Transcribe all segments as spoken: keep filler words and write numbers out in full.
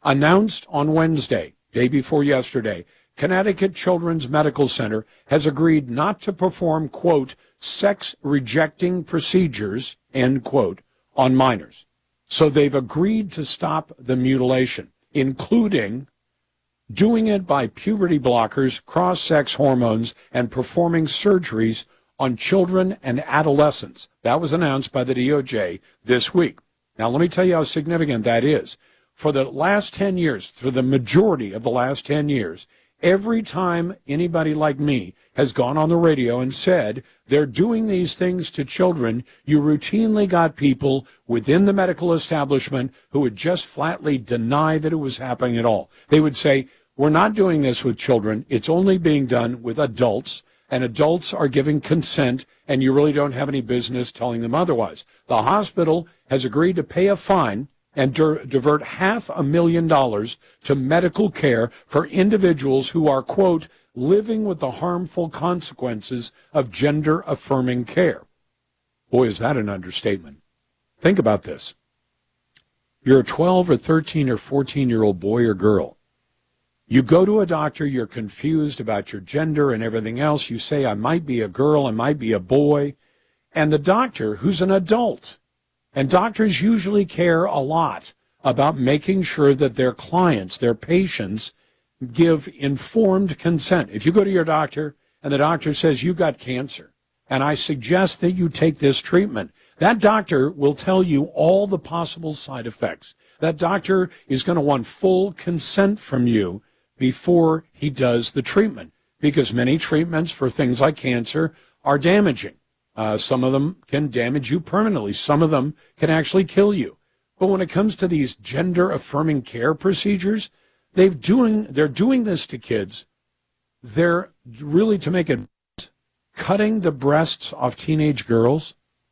announced on Wednesday, day before yesterday, Connecticut Children's Medical Center has agreed not to perform, quote, sex-rejecting procedures, end quote, on minors. So they've agreed to stop the mutilation, including doing it by puberty blockers, cross-sex hormones, and performing surgeries on children and adolescents. That was announced by the D O J this week. Now, let me tell you how significant that is. For the last ten years, for the majority of the last ten years, every time anybody like me has gone on the radio and said they're doing these things to children, you routinely got people within the medical establishment who would just flatly deny that it was happening at all. They would say, we're not doing this with children. It's only being done with adults, and adults are giving consent, and you really don't have any business telling them otherwise. The hospital has agreed to pay a fine and dir- divert half a million dollars to medical care for individuals who are, quote, living with the harmful consequences of gender-affirming care. Boy, is that an understatement. Think about this. You're a twelve or thirteen or fourteen-year-old boy or girl. You go to a doctor, you're confused about your gender and everything else. You say, I might be a girl, I might be a boy. And the doctor, who's an adult, and doctors usually care a lot about making sure that their clients, their patients, give informed consent. If you go to your doctor and the doctor says, you got cancer, and I suggest that you take this treatment, that doctor will tell you all the possible side effects. That doctor is going to want full consent from you before he does the treatment, because many treatments for things like cancer are damaging. Uh, some of them can damage you permanently. Some of them can actually kill you. But when it comes to these gender-affirming care procedures, they've doing, they're doing this to kids. They're really, to make it, cutting the breasts off teenage girls,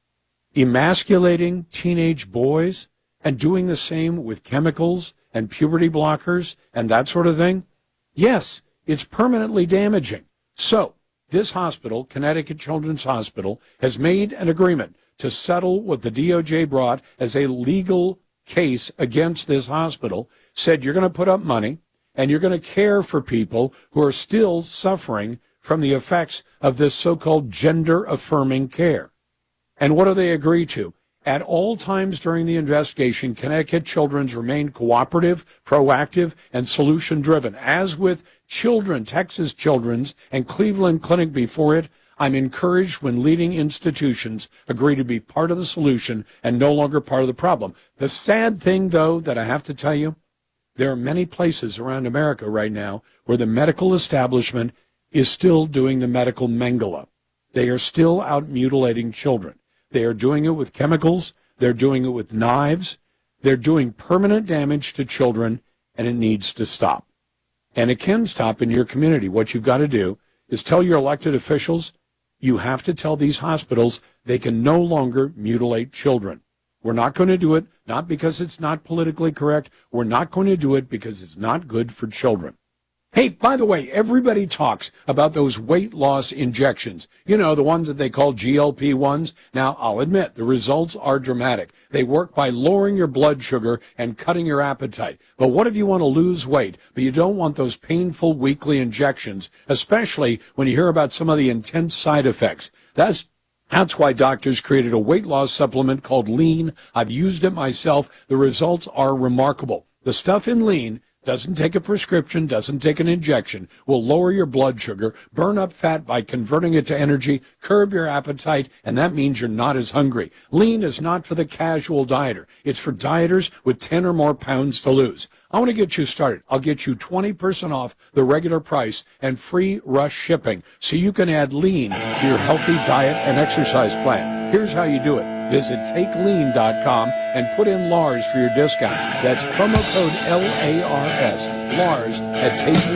emasculating teenage boys, and doing the same with chemicals and puberty blockers and that sort of thing. Yes, it's permanently damaging. So, this hospital, Connecticut Children's Hospital, has made an agreement to settle what the D O J brought as a legal case against this hospital, said you're going to put up money and you're going to care for people who are still suffering from the effects of this so-called gender-affirming care. And what do they agree to? At all times during the investigation, Connecticut Children's remained cooperative, proactive, and solution-driven. As with Children, Texas Children's, and Cleveland Clinic before it, I'm encouraged when leading institutions agree to be part of the solution and no longer part of the problem. The sad thing, though, that I have to tell you, there are many places around America right now where the medical establishment is still doing the medical Mengele. They are still out mutilating children. They are doing it with chemicals. They're doing it with knives. They're doing permanent damage to children, and it needs to stop. And it can stop in your community. What you've got to do is tell your elected officials, you have to tell these hospitals they can no longer mutilate children. We're not going to do it, not because it's not politically correct. We're not going to do it because it's not good for children. Hey, by the way, everybody talks about those weight loss injections. You know, the ones that they call G L P ones. Now, I'll admit, the results are dramatic. They work by lowering your blood sugar and cutting your appetite. But what if you want to lose weight, but you don't want those painful weekly injections, especially when you hear about some of the intense side effects? That's That's why doctors created a weight loss supplement called Lean. I've used it myself. The results are remarkable. The stuff in Lean doesn't take a prescription, doesn't take an injection, will lower your blood sugar, burn up fat by converting it to energy, curb your appetite, and that means you're not as hungry. Lean is not for the casual dieter. It's for dieters with ten or more pounds to lose. I want to get you started. I'll get you twenty percent off the regular price and free rush shipping so you can add Lean to your healthy diet and exercise plan. Here's how you do it. Visit take lean dot com and put in Lars for your discount. That's promo code L A R S, Lars at take